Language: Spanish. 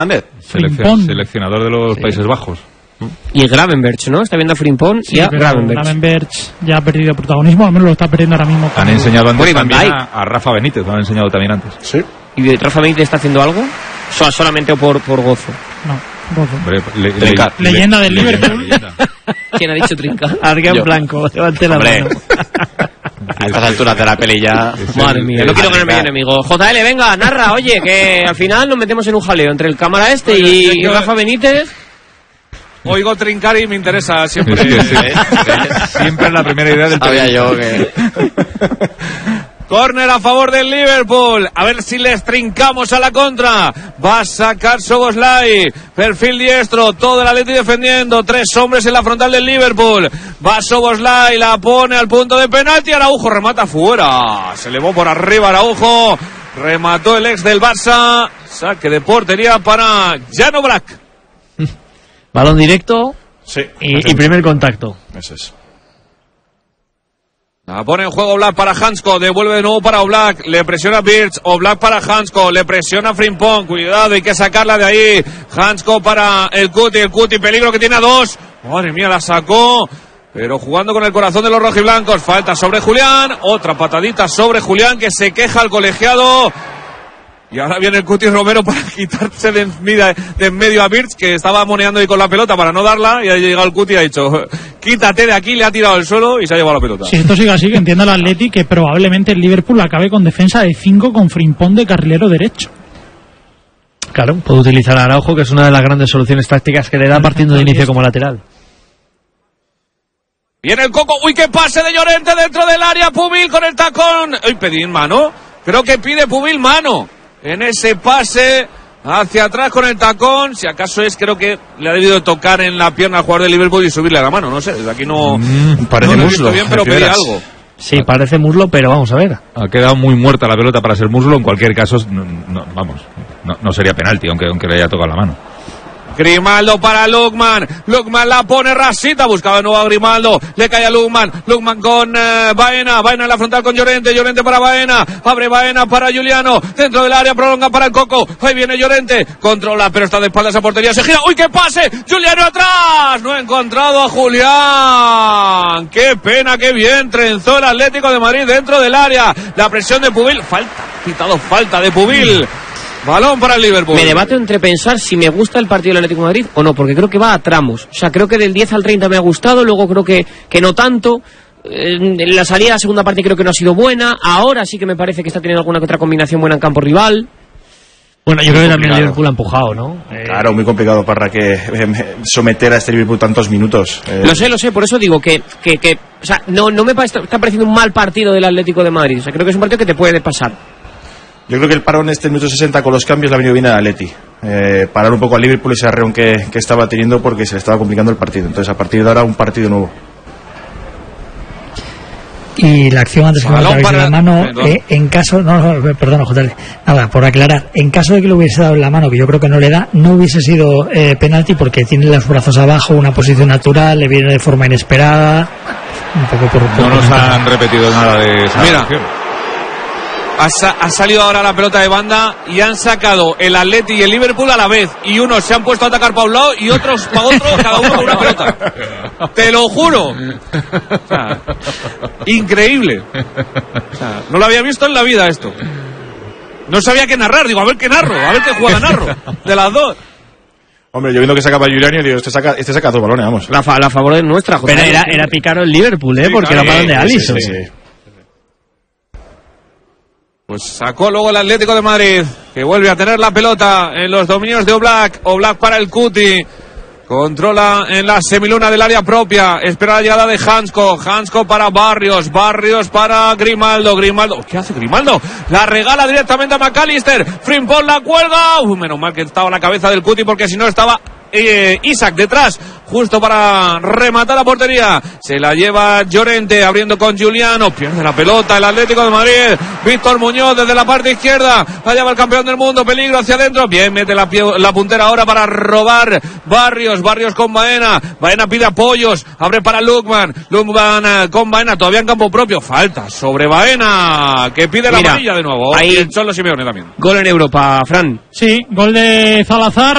Seleccionador de los Países Bajos. Y Gravenberch, ¿no? Está viendo a Frimpong y a Gravenberch. Gravenberch ya ha perdido protagonismo, al menos lo está perdiendo ahora mismo. Han enseñado antes también a Rafa Benítez, lo han enseñado también antes. Sí. ¿Y Rafa Benítez está haciendo algo? ¿Solamente por gozo? No, gozo. Hombre, leyenda del Liverpool. ¿Quién ha dicho trinca? Adrián Blanco, levante la mano. A estas alturas de la peli ya... Madre mía, no quiero ganarme mi enemigo. JL, venga, narra, oye, que al final nos metemos en un jaleo entre el cámara y Rafa Benítez. Oigo trincar y me interesa siempre. Siempre es la primera idea del Sabía yo que... Córner a favor del Liverpool. A ver si les trincamos a la contra. Va a sacar Szoboszlai. Perfil diestro. Todo el Atleti defendiendo. 3 hombres en la frontal del Liverpool. Va Szoboszlai. La pone al punto de penalti. Araujo remata fuera. Se elevó por arriba Araujo. Remató el ex del Barça. Saque de portería para Jan Oblak. Balón directo. Sí. Y primer contacto. Eso es. La pone en juego Oblak para Hansko, devuelve de nuevo para Oblak, le presiona Birch, Oblak para Hansko, le presiona Frimpong, cuidado, hay que sacarla de ahí, Hansko para el Cuti peligro que tiene a 2, madre mía, la sacó, pero jugando con el corazón de los rojiblancos, falta sobre Julián, otra patadita sobre Julián que se queja al colegiado. Y ahora viene el Cuti Romero para quitarse de en medio a Birch, que estaba moneando ahí con la pelota para no darla, y ha llegado el Cuti y ha dicho, quítate de aquí, le ha tirado al suelo y se ha llevado la pelota. Si esto sigue así, que entienda el Atleti que probablemente el Liverpool acabe con defensa de 5 con Frimpong de carrilero derecho. Claro, puede utilizar a Araujo, que es una de las grandes soluciones tácticas que le da partiendo de inicio como lateral. Viene el Coco, uy, qué pase de Llorente dentro del área, Pubil con el tacón. Uy, pedí mano, creo que pide Pubil mano. En ese pase hacia atrás con el tacón, si acaso creo que le ha debido tocar en la pierna al jugador de Liverpool y subirle a la mano, no sé, desde aquí no parece no muslo, bien, pero pedí algo. Sí, parece muslo, pero vamos a ver. Ha quedado muy muerta la pelota para ser muslo, en cualquier caso, no sería penalti, aunque le haya tocado la mano. Grimaldo para Lukman la pone rasita, buscaba de nuevo a Grimaldo, le cae a Lukman con Baena en la frontal con Llorente para Baena, abre Baena para Juliano, dentro del área, prolonga para el Coco, ahí viene Llorente, controla, pero está de espaldas a portería, se gira, uy, qué pase, Juliano atrás, no ha encontrado a Julián, qué pena, qué bien, trenzó el Atlético de Madrid dentro del área, la presión de Pubil, falta de Pubil. Balón para el Liverpool. Me debato entre pensar si me gusta el partido del Atlético de Madrid o no, porque creo que va a tramos. O sea, creo que del 10 al 30 me ha gustado, luego creo que no tanto. En la salida de la segunda parte creo que no ha sido buena. Ahora sí que me parece que está teniendo alguna que otra combinación buena en campo rival. Bueno, yo creo que también el Liverpool ha empujado, ¿no? Claro, muy complicado para que someter a este Liverpool tantos minutos. Lo sé, por eso digo que o sea, no me está pareciendo un mal partido del Atlético de Madrid. O sea, creo que es un partido que te puede pasar. Yo creo que el parón minuto 60 con los cambios le ha venido bien al Atleti. Parar un poco al Liverpool ese arreón que estaba teniendo porque se le estaba complicando el partido. Entonces, a partir de ahora, un partido nuevo. Y la acción antes que me habéis dado la mano, en caso... perdona, JL. Nada, por aclarar. En caso de que le hubiese dado la mano, que yo creo que no le da, no hubiese sido penalti porque tiene los brazos abajo, una posición natural, le viene de forma inesperada. Un poco por no nos han repetido nada de esa acción. Ha salido ahora la pelota de banda y han sacado el Atleti y el Liverpool a la vez. Y unos se han puesto a atacar para un lado y otros para otro, cada uno con una pelota. Te lo juro. O sea, increíble. O sea, no lo había visto en la vida esto. No sabía qué narrar. Digo, a ver qué narro, a ver qué jugada narro. De las dos. Hombre, yo viendo que sacaba Julián, digo, este saca dos balones, vamos. La favor es nuestra, José. Pero era picaro el Liverpool, sí, porque era balón de Alisson. Sí. Pues sacó luego el Atlético de Madrid, que vuelve a tener la pelota en los dominios de Oblak. Oblak para el Cuti. Controla en la semiluna del área propia. Espera la llegada de Hansko para Barrios para Grimaldo. ¿Qué hace Grimaldo? La regala directamente a McAllister. Frimpong la cuelga. Menos mal que estaba la cabeza del Cuti porque si no estaba Isaac detrás, justo para rematar la portería. Se la lleva Llorente abriendo con Juliano. Pierde la pelota el Atlético de Madrid. Víctor Muñoz desde la parte izquierda. Allá va el campeón del mundo. Peligro hacia adentro. Bien, mete la puntera ahora para robar Barrios con Baena. Baena pide apoyos. Abre para Lukman con Baena. Todavía en campo propio. Falta sobre Baena, que pide la amarilla de nuevo. Ahí el Cholo Simeone también. Gol en Europa, Fran. Sí, gol de Salazar.